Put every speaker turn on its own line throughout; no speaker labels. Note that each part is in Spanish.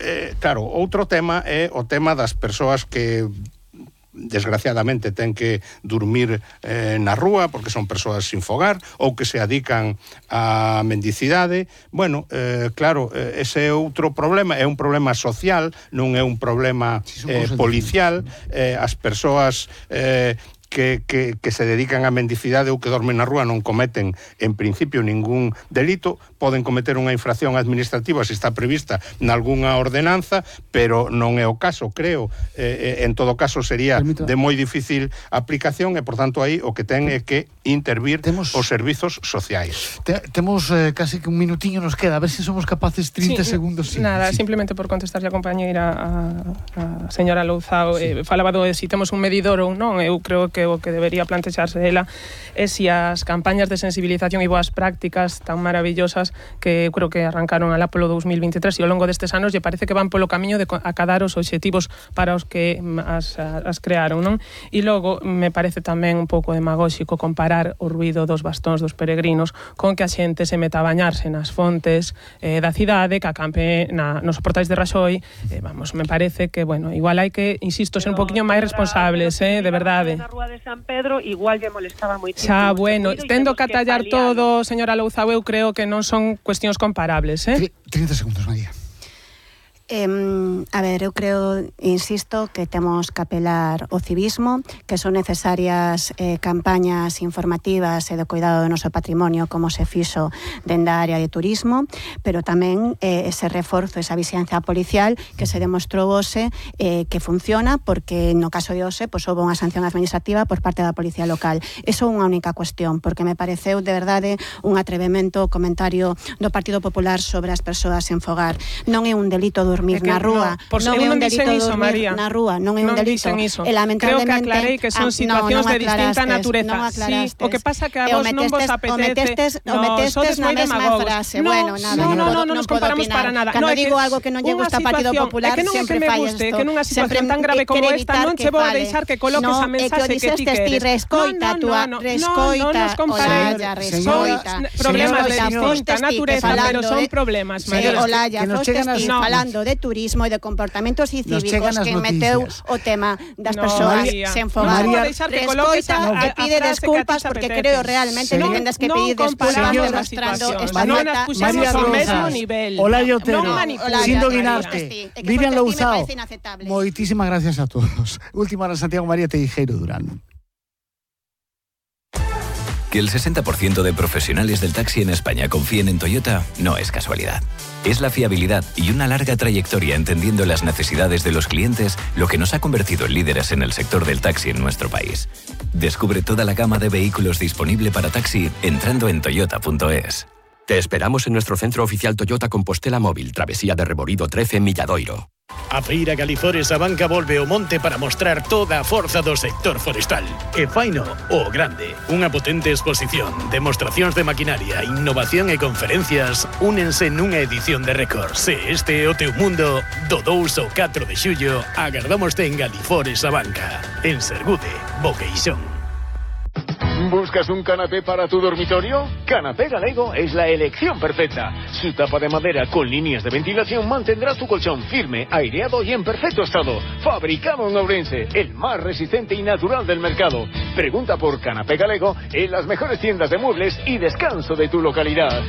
claro, outro tema é o tema das persoas que desgraciadamente ten que dormir na rúa porque son persoas sin fogar ou que se adican á mendicidade. Bueno, claro, ese é outro problema, é un problema social, non é un problema policial. As persoas que se dedican á mendicidade ou que dormen na rúa non cometen en principio ningún delito, poden cometer unha infracción administrativa se está prevista nalgúnha ordenanza, pero non é o caso, creo. En todo caso sería de moi difícil aplicación e, por tanto, aí o que ten é que intervir os servizos sociais.
Temos casi que un minutiño nos queda, a ver se somos capaces 30 segundos.
Nada, simplemente por contestar a compañeira a señora Louzao, falaba de se temos un medidor ou non. Eu creo que o que debería plantexarse ela é se as campañas de sensibilización e boas prácticas tan maravillosas que eu creo que arrancaron alá polo 2023 e ao longo destes anos lle parece que van polo camiño de acadar os obxectivos para os que as crearon, non? E logo me parece tamén un pouco demagóxico comparar o ruido dos bastóns dos peregrinos con que a xente se meta a bañarse nas fontes da cidade, que acampe nos portais de Raxoi. Vamos, me parece que, bueno, igual hai que, insisto, ser un poquinho máis responsables, de verdade.
Na rúa de San Pedro igual lle molestaba moitísimo.
Xa, bueno, tendo que atallar todo, señora Louzao, eu creo que non son cuestións comparables,
30 segundos, María.
A ver, eu creo, insisto, que temos que apelar ao civismo, que son necesarias campañas informativas e de cuidado do noso patrimonio como se fixo dende a área de turismo, pero tamén ese reforzo, esa vixilancia policial que se demostrou hoxe que funciona, porque no caso de hoxe houve unha sanción administrativa por parte da Policía Local. Eso é unha única cuestión, porque me pareceu de verdade un atrevemento o comentario do Partido Popular sobre as persoas sen fogar. Non é un delito dormir na rúa, non é un delito dormir na rúa, non é un delito.
E lamentablemente creo que aclarei que son situacións de distinta natureza. Sí, o que pasa que a vos non vos apetece.
O metestes na mesma frase. Bueno, nada,
non nos comparamos para nada.
Cando digo algo que non lle gusta ao Partido Popular, sempre fallas isto.
Que nunha situación tan grave como esta non che vou a deixar que coloques a mensaxe que ti queres.
Rescoita,
rescoita. Problemas de distinta natureza, pero son problemas maiores.
Olalla, foste falando de turismo e de comportamentos cívicos que meteu o tema das persoas sen fogar. Rescoita e pide desculpas porque creo realmente que tendes que pedir desculpas demostrando esta
falta. María
Louzao,
Olayo Otero, Sindo Guinarte, Vivian Louzao, moitísimas gracias a todos. Última hora, Santiago María Teijeiro Durán.
Que el 60% de profesionales del taxi en España confíen en Toyota no es casualidad. Es la fiabilidad y una larga trayectoria entendiendo las necesidades de los clientes lo que nos ha convertido en líderes en el sector del taxi en nuestro país. Descubre toda la gama de vehículos disponible para taxi entrando en toyota.es.
Te esperamos en nuestro centro oficial Toyota Compostela Móvil, Travesía de Reborido 13, Milladoiro.
A Feira Galifores Abanca volve ao monte para mostrar toda a forza do sector forestal. E faino o grande. Unha potente exposición, demostracións de maquinaria, innovación e conferencias únense nunha edición de récord. Se este é o teu mundo, do 2 ao 4 de xullo, agardámoste en Galifores Abanca. En Sergude, Boqueixón.
¿Buscas un canapé para tu dormitorio? Canapé Galego es la elección perfecta. Su tapa de madera con líneas de ventilación mantendrá tu colchón firme, aireado y en perfecto estado. Fabricado en Ourense, el más resistente y natural del mercado. Pregunta por Canapé Galego en las mejores tiendas de muebles y descanso de tu localidad.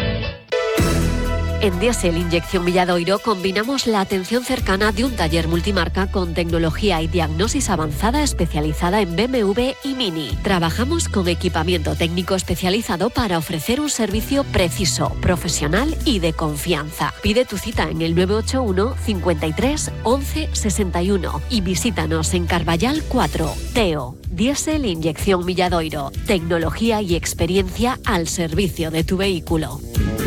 En Diesel Inyección Milladoiro combinamos la atención cercana de un taller multimarca con tecnología y diagnosis avanzada especializada en BMW y Mini. Trabajamos con equipamiento técnico especializado para ofrecer un servicio preciso, profesional y de confianza. Pide tu cita en el 981 53 11 61 y visítanos en Carballal 4. Teo. Diesel Inyección Milladoiro. Tecnología y experiencia al servicio de tu vehículo.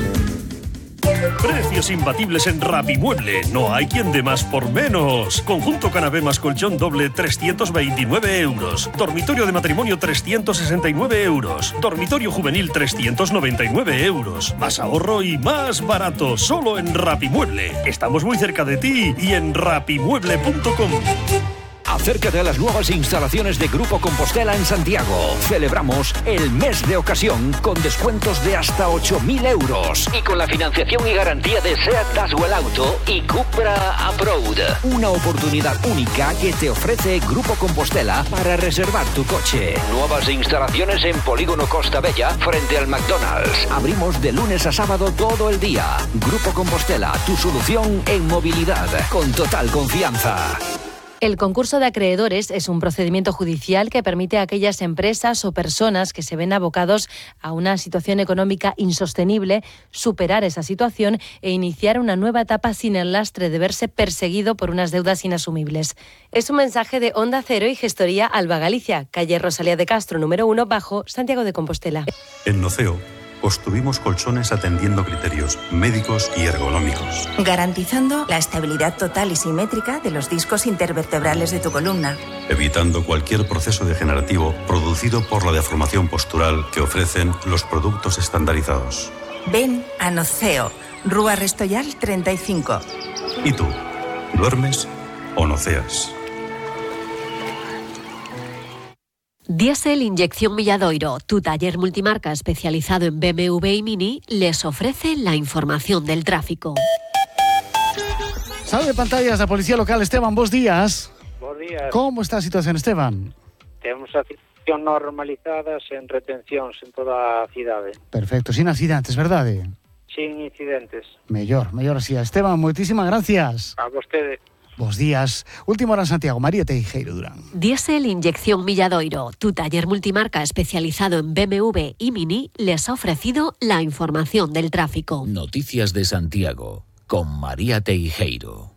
Precios imbatibles en Rapimueble. No hay quien dé más por menos. Conjunto canapé más colchón doble 329 euros. Dormitorio de matrimonio 369 euros. Dormitorio juvenil 399 euros. Más ahorro y más barato. Solo en Rapimueble. Estamos muy cerca de ti y en rapimueble.com.
Acércate a las nuevas instalaciones de Grupo Compostela en Santiago. Celebramos el mes de ocasión con descuentos de hasta 8.000 euros. Y con la financiación y garantía de SEAT Daswell Auto y Cupra Approved. Una oportunidad única que te ofrece Grupo Compostela para reservar tu coche. Nuevas instalaciones en Polígono Costa Bella frente al McDonald's. Abrimos de lunes a sábado todo el día. Grupo Compostela, tu solución en movilidad, con total confianza.
El concurso de acreedores es un procedimiento judicial que permite a aquellas empresas o personas que se ven abocados a una situación económica insostenible superar esa situación e iniciar una nueva etapa sin el lastre de verse perseguido por unas deudas inasumibles. Es un mensaje de Onda Cero y Gestoría Alba Galicia, calle Rosalía de Castro, número 1, bajo, Santiago de Compostela.
En Noceo construimos colchones atendiendo criterios médicos y ergonómicos,
garantizando la estabilidad total y simétrica de los discos intervertebrales de tu columna,
evitando cualquier proceso degenerativo producido por la deformación postural que ofrecen los productos estandarizados.
Ven a Noceo, Rúa Restoyal 35.
¿Y tú? ¿Duermes o noceas?
Diesel Inyección Milladoiro, tu taller multimarca especializado en BMW y Mini, les ofrece la información del tráfico.
Sala de pantallas da Policía Local, Esteban, bos días.
Bos días.
Como está a situación, Esteban?
Temos a situación normalizada, sen retencións en toda a cidade.
Perfecto, sin accidentes, verdade?
Sin incidentes.
Mellor así. Esteban, moitísimas gracias.
A vostede.
Bos días. Última hora en Santiago, María Teijeiro Durán.
Diesel Inyección Milladoiro, tu taller multimarca especializado en BMW y Mini, les ha ofrecido la información del tráfico.
Noticias de Santiago, con María Teijeiro.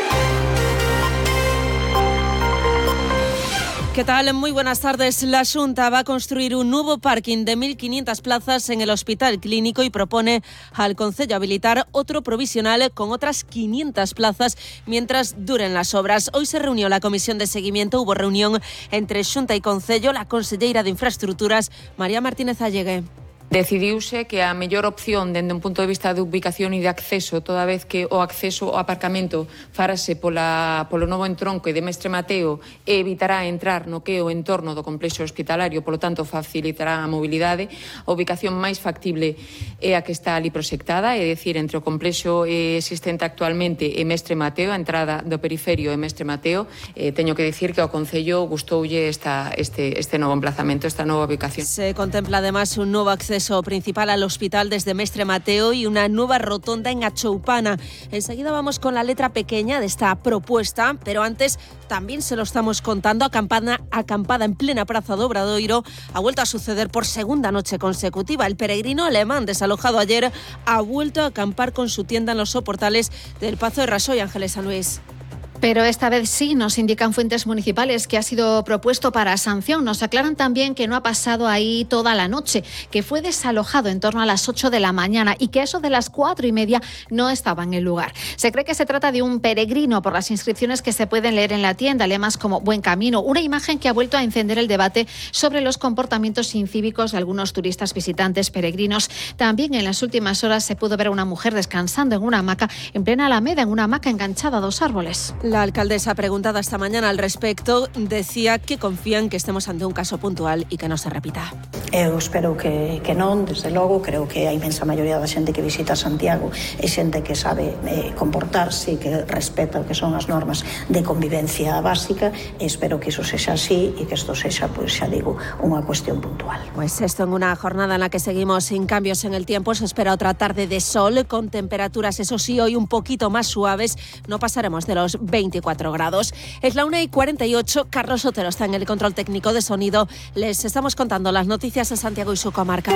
¿Qué tal? Muy buenas tardes. La Xunta va a construir un nuevo parking de 1.500 plazas en el Hospital Clínico y propone al Concello habilitar otro provisional con otras 500 plazas mientras duren las obras. Hoy se reunió la Comisión de Seguimiento, hubo reunión entre Xunta y Concello, la conselleira de Infraestructuras, María Martínez Allegue.
Decidiuse que a mellor opción dende un punto de vista de ubicación e de acceso, toda vez que o acceso ao aparcamento farase polo novo entronque de Mestre Mateo e evitará entrar no que é o entorno do complexo hospitalario, polo tanto facilitará a mobilidade. A ubicación máis factible é a que está ali proxectada, é dicir, entre o complexo existente actualmente e Mestre Mateo, a entrada do periferio e Mestre Mateo. Teño que dicir que ao Concello gustoulle este novo emplazamento, esta nova ubicación.
Se contempla además un nuevo acceso principal al hospital desde Mestre Mateo y una nueva rotonda en Achoupana. Enseguida vamos con la letra pequeña de esta propuesta, pero antes también se lo estamos contando. Acampada en plena Praza do Obradoiro ha vuelto a suceder por segunda noche consecutiva. El peregrino alemán desalojado ayer ha vuelto a acampar con su tienda en los soportales del Pazo de Rasoy. Ángeles San Luis.
Pero esta vez sí, nos indican fuentes municipales que ha sido propuesto para sanción. Nos aclaran también que no ha pasado ahí toda la noche, que fue desalojado en torno a las 8 de la mañana y que a eso de las 4:30 no estaba en el lugar. Se cree que se trata de un peregrino por las inscripciones que se pueden leer en la tienda, lemas como Buen Camino, una imagen que ha vuelto a encender el debate sobre los comportamientos incívicos de algunos turistas, visitantes, peregrinos. También en las últimas horas se pudo ver a una mujer descansando en una hamaca en plena Alameda, en una hamaca enganchada a 2 árboles.
La alcaldesa, preguntada esta mañana al respecto, decía que confían que estemos ante un caso puntual y que no se repita.
Eu espero que non, desde logo. Creo que a inmensa maioría da xente que visita Santiago é xente que sabe comportarse e que respeta o que son as normas de convivencia básica. Espero que iso sexa así e que isto sexa, pois xa digo, unha cuestión puntual.
Pues esto en una jornada en la que seguimos sin cambios en el tiempo. Se espera otra tarde de sol con temperaturas, eso sí, hoy un poquito más suaves. No pasaremos de los 24 grados. Es la 1:48. Carlos Otero está en el control técnico de sonido. Les estamos contando las noticias de Santiago y su comarca.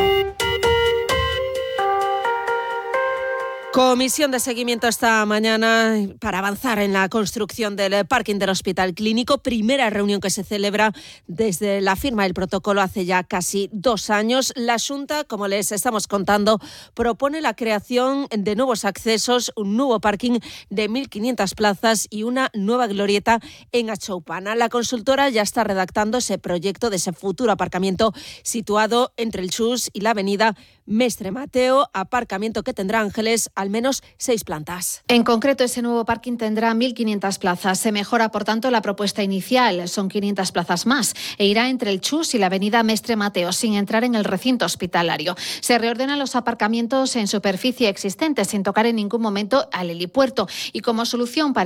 Comisión de seguimiento esta mañana para avanzar en la construcción del parking del Hospital Clínico. Primera reunión que se celebra desde la firma del protocolo hace ya casi 2 años. La Xunta, como les estamos contando, propone la creación de nuevos accesos, un nuevo parking de 1.500 plazas y una nueva glorieta en Achoupana. La consultora ya está redactando ese proyecto de ese futuro aparcamiento situado entre el Chus y la avenida Mestre Mateo, aparcamiento que tendrá, Ángeles, al menos 6 plantas.
En concreto, ese nuevo parking tendrá 1.500 plazas. Se mejora, por tanto, la propuesta inicial. Son 500 plazas más e irá entre el Chus y la avenida Mestre Mateo, sin entrar en el recinto hospitalario. Se reordenan los aparcamientos en superficie existente, sin tocar en ningún momento al helipuerto. Y como solución para